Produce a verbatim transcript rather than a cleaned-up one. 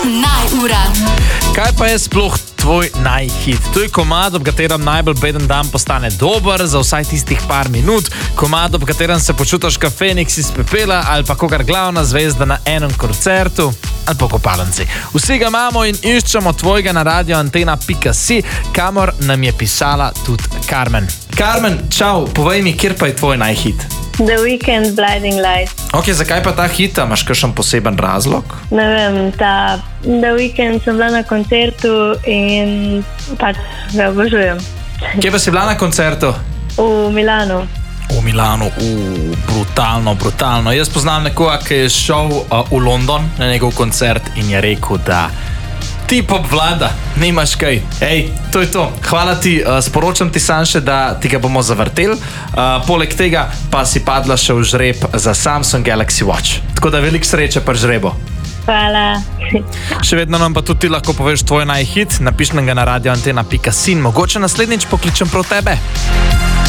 Najura. Kaj pa je sploh tvoj najhit? To je komad, ob katerem najbolj beden dan postane dober za vsaj tistih par minut, komad, ob katerem se počutiš kot Feniks iz pepela ali pa kakor glavna zvezda na enem koncertu ali pa kopalnici. Vsi ga imamo in iščemo tvojega na radio antena pika si, kamor nam je pisala tudi Carmen. Carmen, čau, povej mi, kjer pa je tvoj najhit? The Weeknd, Blinding Lights. Ok, zakaj pa ta hit? Imaš kakšen poseben razlog? Ne vem, ta The Weeknd sem bila na koncertu in pač ga obožujem. Kje pa si bila na koncertu? V Milanu. V Milanu, uh, brutalno, brutalno. Jaz poznam nekoga, ki je šel uh, v London na njegov koncert in je rekel, da ti obvlada, nimaš kaj. Ej, to je to. Hvala ti, uh, sporočam ti sam še, da ti ga bomo zavrteli. Uh, poleg tega pa si padla še v žreb za Samsung Galaxy Watch. Tako da veliko sreče pri žrebu. Hvala. Še vedno nam pa tudi ti lahko poveš tvoj najhit. Napiš nam ga na radio antena pika si in mogoče naslednjič pokličem prav tebe.